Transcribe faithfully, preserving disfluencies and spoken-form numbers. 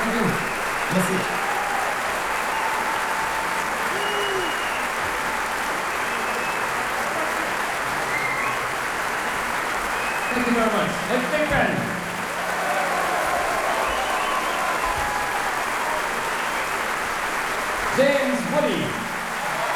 Thank you. Merci. Thank you very much. Let's take Ben. James Woody.